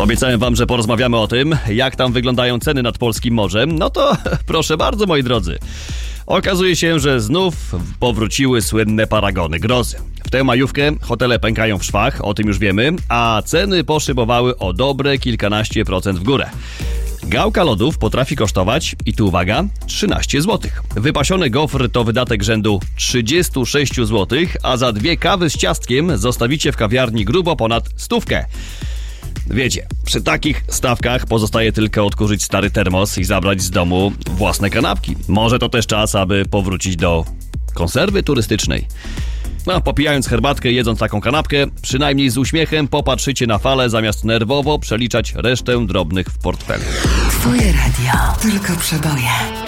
Obiecałem wam, że porozmawiamy o tym, jak tam wyglądają ceny nad polskim morzem. No to proszę bardzo, moi drodzy. Okazuje się, że znów powróciły słynne paragony grozy. W tę majówkę hotele pękają w szwach, o tym już wiemy, a ceny poszybowały o dobre kilkanaście procent w górę. Gałka lodów potrafi kosztować, i tu uwaga, 13 zł. Wypasiony gofr to wydatek rzędu 36 zł, a za 2 kawy z ciastkiem zostawicie w kawiarni grubo ponad 100. Wiecie, przy takich stawkach pozostaje tylko odkurzyć stary termos i zabrać z domu własne kanapki. Może to też czas, aby powrócić do konserwy turystycznej. No, popijając herbatkę i jedząc taką kanapkę, przynajmniej z uśmiechem popatrzycie na fale, zamiast nerwowo przeliczać resztę drobnych w portfelu. Twoje radio, tylko przeboje.